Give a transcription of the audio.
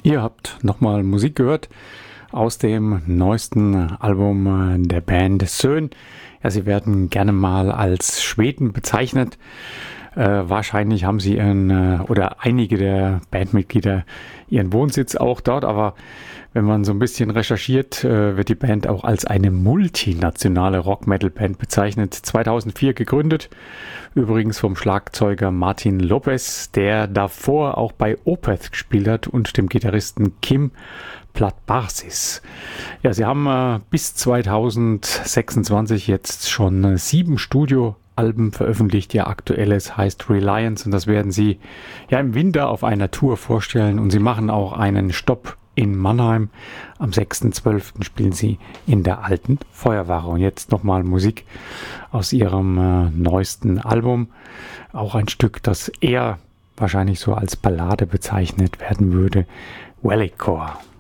Ihr habt nochmal Musik gehört aus dem neuesten Album der Band Sön. Ja, sie werden gerne mal als Schweden bezeichnet. Wahrscheinlich haben sie oder einige der Bandmitglieder ihren Wohnsitz auch dort, aber wenn man so ein bisschen recherchiert, wird die Band auch als eine multinationale Rock-Metal-Band bezeichnet. 2004 gegründet, übrigens vom Schlagzeuger Martin Lopez, der davor auch bei Opeth gespielt hat, und dem Gitarristen Kim Platbarsis. Ja, sie haben bis 2026 jetzt schon 7 Studioalben veröffentlicht. Ihr aktuelles heißt Reliance und das werden sie ja im Winter auf einer Tour vorstellen, und sie machen auch einen Stopp in Mannheim. Am 6.12. spielen sie in der Alten Feuerwache. Und jetzt nochmal Musik aus ihrem neuesten Album. Auch ein Stück, das eher wahrscheinlich so als Ballade bezeichnet werden würde. Wellicore.